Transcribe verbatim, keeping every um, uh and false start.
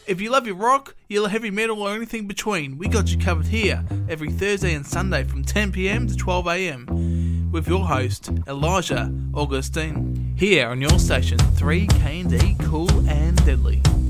If you love your rock, you love heavy metal or anything between, we got you covered here every Thursday and Sunday from ten p.m. to twelve a.m. with your host, Elijah Augustine, here on your station three K and D Cool and Deadly.